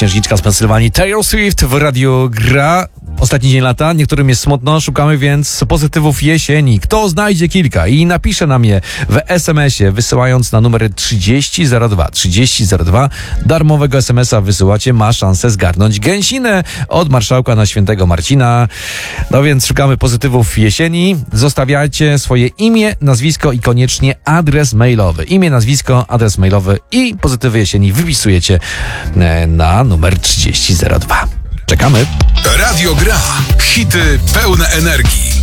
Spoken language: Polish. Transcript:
księżniczka z Pensylwanii Taylor Swift w radiu gra. Ostatni dzień lata, niektórym jest smutno, szukamy więc pozytywów jesieni. Kto znajdzie kilka i napisze nam je w SMS-ie, wysyłając na numer 3002. 3002 darmowego SMS-a wysyłacie, ma szansę zgarnąć gęsinę od marszałka na świętego Marcina. No więc szukamy pozytywów jesieni. Zostawiajcie swoje imię, nazwisko i koniecznie adres mailowy. Imię, nazwisko, adres mailowy i pozytywy jesieni wypisujecie na numer 3002. Czekamy. Radio Gra. Hity pełne energii.